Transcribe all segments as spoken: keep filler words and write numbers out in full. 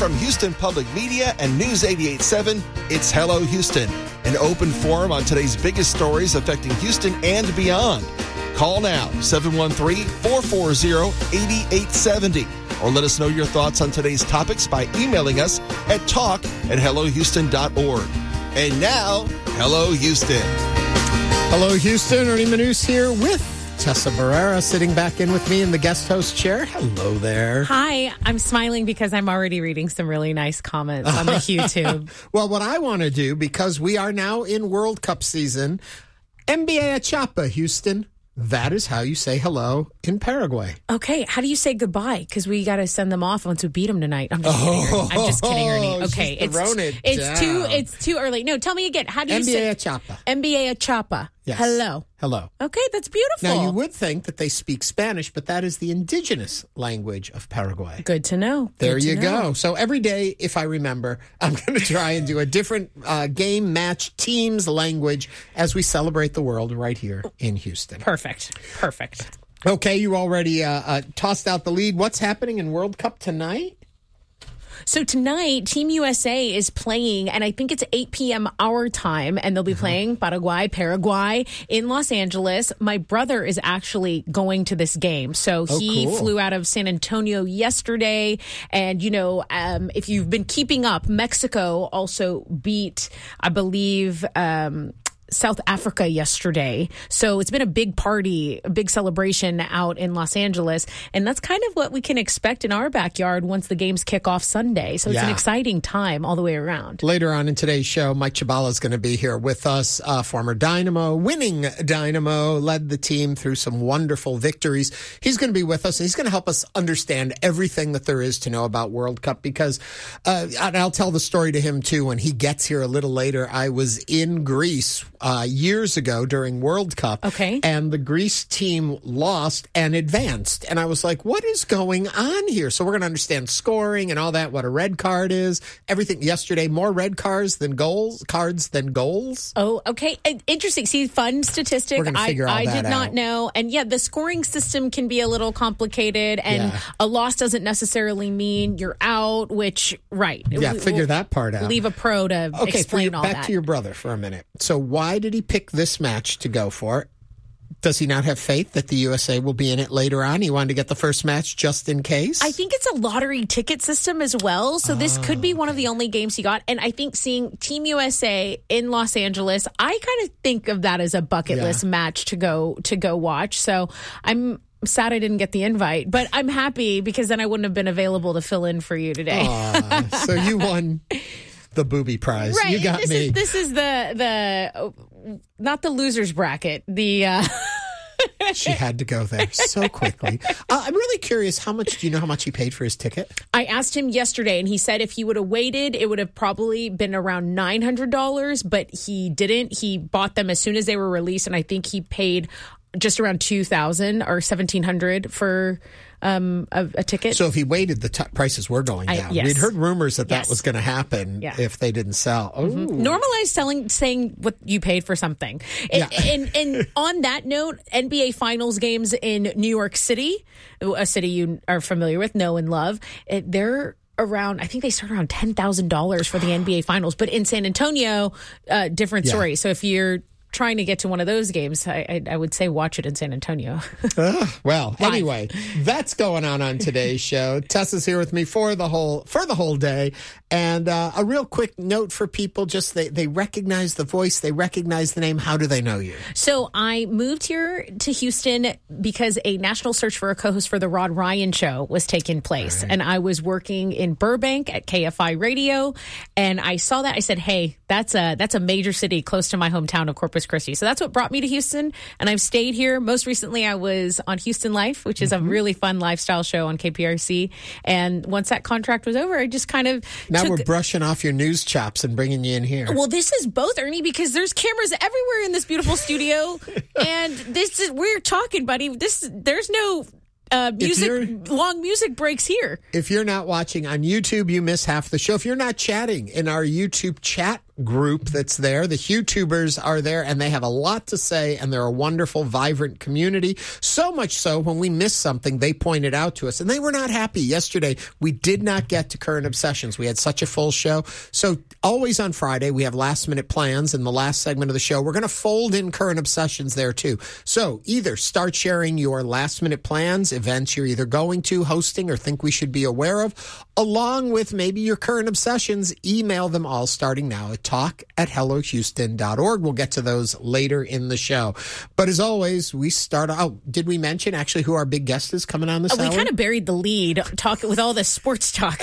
From Houston Public Media and News eighty-eight point seven, it's Hello Houston, an open forum on today's biggest stories affecting Houston and beyond. Call now, seven one three, four four zero, eight eight seven zero, or let us know your thoughts on today's topics by emailing us at talk at hello houston dot org. And now, Hello Houston. Hello Houston, Ernie Manous here with Tessa Barrera sitting back in with me in the guest host chair. Hello there. Hi, I'm smiling because I'm already reading some really nice comments on the YouTube. Well, what I want to do, because we are now in World Cup season, N B A Achapa, Houston. That is how you say hello in Paraguay. Okay, how do you say goodbye? Because we got to send them off once we beat them tonight. I'm just kidding. Oh, Ernie. I'm just kidding, Ernie. Okay, it's it it's too it's too early. No, tell me again. How do you N B A say Achapa? N B A Achapa. Yes. Hello. Hello. Okay, that's beautiful. Now, you would think that they speak Spanish, but that is the indigenous language of Paraguay. Good to know. Good There to you know. go. So every day, if I remember, I'm going to try and do a different uh, game, match, teams language as we celebrate the world right here in Houston. Perfect. Perfect. Okay, you already uh, uh, tossed out the lead. What's happening in World Cup tonight? So tonight, Team U S A is playing, and I think it's eight p.m. our time, and they'll be playing Paraguay, Paraguay in Los Angeles. My brother is actually going to this game. So Oh, he cool. flew out of San Antonio yesterday. And, you know, um, if you've been keeping up, Mexico also beat, I believe, um, South Africa yesterday. So it's been a big party, a big celebration out in Los Angeles. And that's kind of what we can expect in our backyard once the games kick off Sunday. So it's Yeah. an exciting time all the way around. Later on in today's show, Mike Chabala is going to be here with us. Uh, former Dynamo, winning Dynamo, led the team through some wonderful victories. He's going to be with us, and he's going to help us understand everything that there is to know about World Cup, because uh, and I'll tell the story to him, too, when he gets here a little later. I was in Greece uh, years ago during World Cup, Okay. and the Greece team lost and advanced. And I was like, what is going on here? So we're going to understand scoring and all that, what a red card is, everything. Yesterday, more red cards than goals, cards than goals. Oh, okay. Uh, Interesting. See, fun statistic. We're gonna I, figure all I that did not out. know. And yeah, the scoring system can be a little complicated, and Yeah. a loss doesn't necessarily mean you're out, which, right. Yeah, We- figure we'll that part out. Leave a pro to Okay, for explain your, all back that. to your brother for a minute. So why did he pick this match to go for? Does he not have faith that the U S A will be in it later on? He wanted to get the first match just in case? I think it's a lottery ticket system as well. So this could be one of the only games he got. And I think seeing Team U S A in Los Angeles, I kind of think of that as a bucket Yeah. list match to go to go watch. So I'm sad I didn't get the invite, but I'm happy because then I wouldn't have been available to fill in for you today. Aw, so you won the booby prize. Right. You got this me. Is, this is the the oh, not the losers bracket. The uh She had to go there so quickly. Uh, I'm really curious, how much, do you know how much he paid for his ticket? I asked him yesterday, and he said if he would have waited, it would have probably been around nine hundred dollars, but he didn't. He bought them as soon as they were released, and I think he paid just around two thousand dollars or seventeen hundred dollars for um, a, a ticket. So if he waited, the t- prices were going I- down. yes. We'd heard rumors that Yes. that was going to happen Yeah. if they didn't sell. Oh, Normalize selling, saying what you paid for something. And, Yeah. and, and on that note, N B A Finals games in New York City, a city you are familiar with, know and love, it, they're around, I think they start around ten thousand dollars for the N B A Finals. But in San Antonio, uh, different Yeah. story. So if you're trying to get to one of those games, I, I, I would say watch it in San Antonio. Ugh, well, Live. anyway, that's going on on today's show. Tessa's here with me for the whole for the whole day. And uh, a real quick note for people, just they, they recognize the voice, they recognize the name. How do they know you? So I moved here to Houston because a national search for a co-host for the Rod Ryan Show was taking place. And I was working in Burbank at K F I Radio. And I saw that. I said, hey, that's a, that's a major city close to my hometown of Corpus Christi. So that's what brought me to Houston. And I've stayed here. Most recently, I was on Houston Life, which is Mm-hmm. a really fun lifestyle show on K P R C. And once that contract was over, I just kind of Now took... we're brushing off your news chops and bringing you in here. Well, this is both, Ernie, because there's cameras everywhere in this beautiful studio, and this is we're talking, buddy. This there's no uh, music, long music breaks here. If you're not watching on YouTube, you miss half the show. If you're not chatting in our YouTube chat group that's there. The YouTubers are there, and they have a lot to say, and they're a wonderful, vibrant community. So much so, when we miss something, they point it out to us, and they were not happy. Yesterday, we did not get to Current Obsessions. We had such a full show. So always on Friday, we have last-minute plans. In the last segment of the show, we're going to fold in Current Obsessions there, too. So either start sharing your last-minute plans, events you're either going to, hosting, or think we should be aware of, along with maybe your current obsessions. Email them all starting now at talk at hello houston dot org. We'll get to those later in the show. But as always, we start out. Oh, did we mention actually who our big guest is coming on this oh, hour? We kind of buried the lead talking with all this sports talk.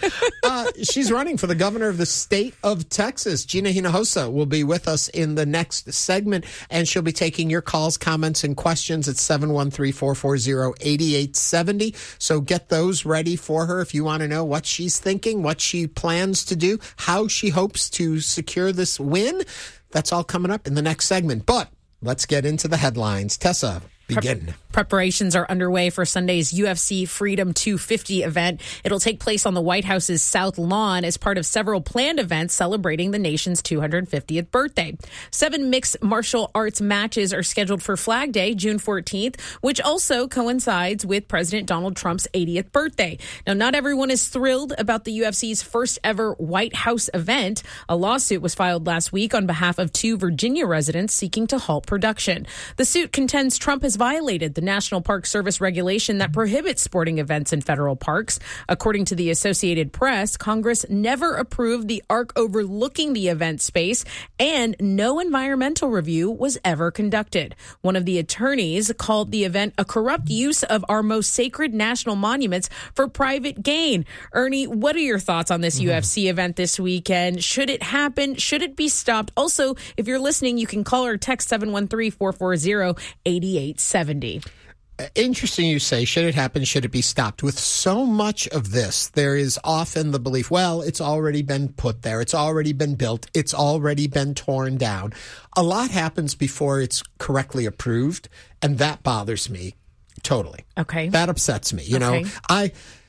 uh, she's running for the governor of the state of Texas. Gina Hinojosa will be with us in the next segment, and she'll be taking your calls, comments, and questions at seven one three, four four zero, eight eight seven zero. So get those ready for her if you want to know what she's thinking, what she plans to do, how she hopes to secure this win. That's all coming up in the next segment. But let's get into the headlines. Tessa, begin. Prep- preparations are underway for Sunday's U F C Freedom two fifty event. It'll take place on the White House's South Lawn as part of several planned events celebrating the nation's two hundred fiftieth birthday. Seven mixed martial arts matches are scheduled for Flag Day, June fourteenth, which also coincides with President Donald Trump's eightieth birthday. Now, not everyone is thrilled about the U F C's first ever White House event. A lawsuit was filed last week on behalf of two Virginia residents seeking to halt production. The suit contends Trump has violated the National Park Service regulation that prohibits sporting events in federal parks. According to the Associated Press, Congress never approved the arc overlooking the event space, and no environmental review was ever conducted. One of the attorneys called the event a corrupt use of our most sacred national monuments for private gain. Ernie, what are your thoughts on this mm-hmm. U F C event this weekend? Should it happen? Should it be stopped? Also, if you're listening, you can call or text seven one three, four four zero, eight eight seven zero. Interesting you say, should it happen, should it be stopped? With so much of this, there is often the belief, well, it's already been put there, it's already been built, it's already been torn down. A lot happens before it's correctly approved, and that bothers me totally. Okay. That upsets me. You okay. know, I...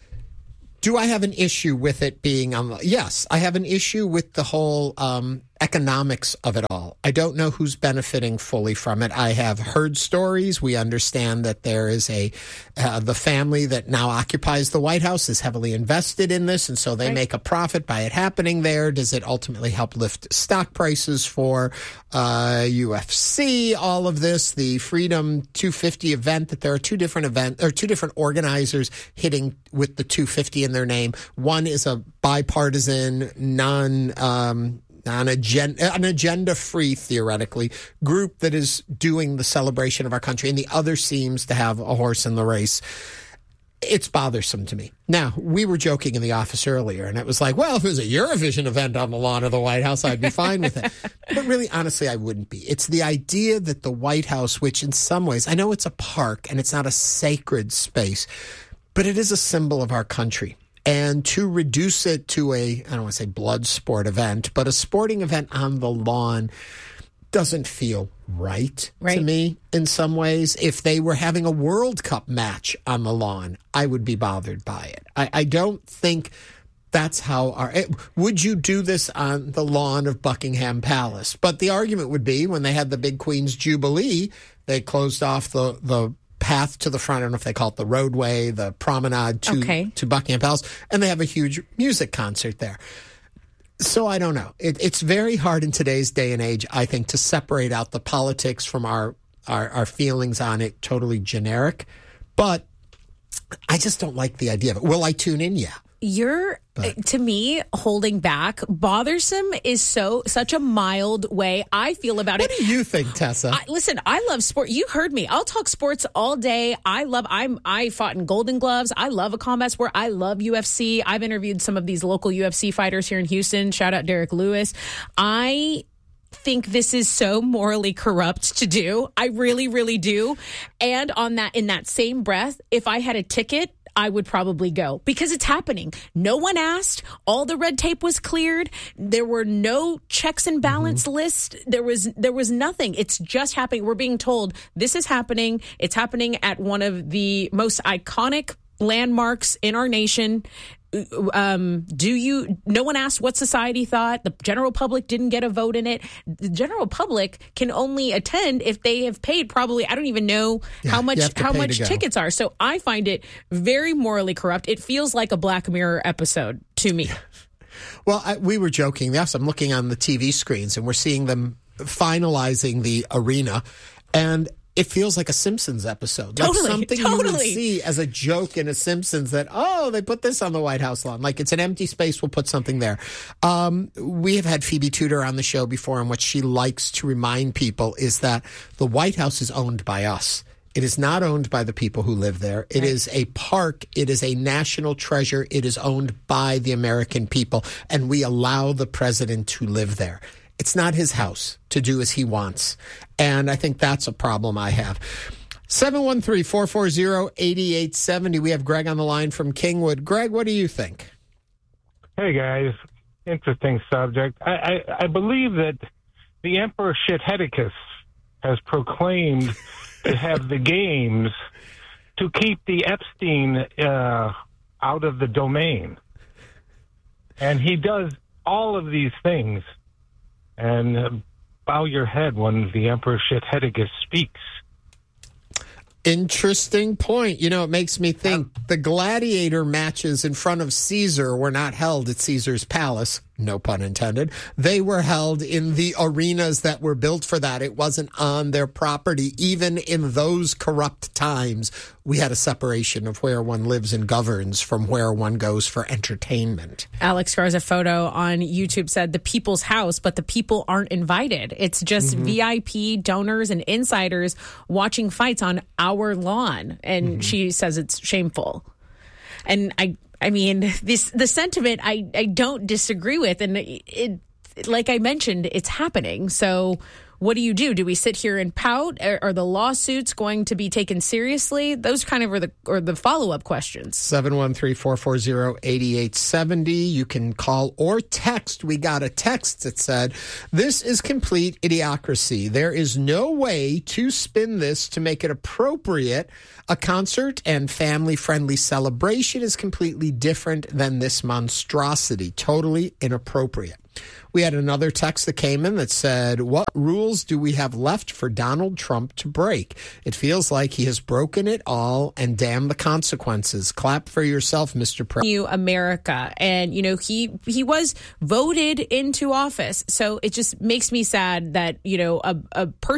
Do I have an issue with it being on the... Yes, I have an issue with the whole um, economics of it all. I don't know who's benefiting fully from it. I have heard stories. We understand that there is a... Uh, the family that now occupies the White House is heavily invested in this, and so they right. make a profit by it happening there. Does it ultimately help lift stock prices for uh, U F C? All of this, the Freedom two fifty event, that there are two different event or two different organizers hitting with the two fifty in their name. One is a bipartisan, non um, non agenda, an agenda free, theoretically, group that is doing the celebration of our country, and the other seems to have a horse in the race. It's bothersome to me. Now, we were joking in the office earlier, and it was like, well, if it was a Eurovision event on the lawn of the White House, I'd be fine with it. But really, honestly, I wouldn't be. It's the idea that the White House, which in some ways, I know it's a park and it's not a sacred space, but it is a symbol of our country. And to reduce it to a, I don't want to say blood sport event, but a sporting event on the lawn doesn't feel right, right to me in some ways. If they were having a World Cup match on the lawn, I would be bothered by it. I, I don't think that's how our... Would you do this on the lawn of Buckingham Palace? But the argument would be when they had the big Queen's Jubilee, they closed off the... the path to the front. I don't know if they call it the roadway, the promenade to, okay. to Buckingham Palace, and they have a huge music concert there. So I don't know. It, it's very hard in today's day and age, I think, to separate out the politics from our, our, our feelings on it, totally generic. But I just don't like the idea of it. Will I tune in? Yeah. You're, but. to me, holding back. Bothersome is so such a mild way I feel about what it. What do you think, Tessa? I, listen, I love sport. You heard me. I'll talk sports all day. I love. I'm. I fought in Golden Gloves. I love a combat sport. I love U F C. I've interviewed some of these local U F C fighters here in Houston. Shout out Derek Lewis. I think this is so morally corrupt to do. I really, really do. And on that, in that same breath, if I had a ticket, I would probably go because it's happening. No one asked. All the red tape was cleared. There were no checks and balance mm-hmm. list. There was there was nothing. It's just happening. We're being told this is happening. It's happening at one of the most iconic landmarks in our nation. um, do you, no one asked what society thought. The general public didn't get a vote in it. The general public can only attend if they have paid probably, I don't even know yeah, how much, how much tickets are. So I find it very morally corrupt. It feels like a Black Mirror episode to me. Well, I, we were joking. Yes, I'm looking on the T V screens and we're seeing them finalizing the arena, and it feels like a Simpsons episode. Like totally, something totally. you would see as a joke in a Simpsons that, oh, they put this on the White House lawn. Like it's an empty space, we'll put something there. Um, we have had Phoebe Tudor on the show before, and what she likes to remind people is that the White House is owned by us. It is not owned by the people who live there. It right. is a park. It is a national treasure. It is owned by the American people, and we allow the president to live there. It's not his house to do as he wants. And I think that's a problem I have. seven one three, four four zero, eight eight seven zero. We have Greg on the line from Kingwood. Greg, what do you think? Hey, guys. Interesting subject. I, I, I believe that the Emperor Shitheticus has proclaimed to have the games to keep the Epstein uh, out of the domain. And he does all of these things. And uh, bow your head when the Emperor Shitheticus speaks. Interesting point. You know, it makes me think the gladiator matches in front of Caesar were not held at Caesar's palace, no pun intended. They were held in the arenas that were built for that. It wasn't on their property. Even in those corrupt times, we had a separation of where one lives and governs from where one goes for entertainment. Alex Garza photo on YouTube said the people's house, but the people aren't invited. It's just mm-hmm. V I P donors and insiders watching fights on our lawn. And mm-hmm. she says it's shameful. And I I mean, this the sentiment I, I don't disagree with. And it, it like I mentioned, it's happening. So what do you do? Do we sit here and pout? Are, are the lawsuits going to be taken seriously? Those kind of are the or the follow-up questions. seven one three, four four zero, eight eight seven zero. You can call or text. We got a text that said, this is complete idiocracy. There is no way to spin this to make it appropriate. A concert and family-friendly celebration is completely different than this monstrosity. Totally inappropriate. We had another text that came in that said, what rules do we have left for Donald Trump to break? It feels like he has broken it all, and damn the consequences. Clap for yourself, Mister President. New America. And, you know, he he was voted into office. So it just makes me sad that, you know, a, a person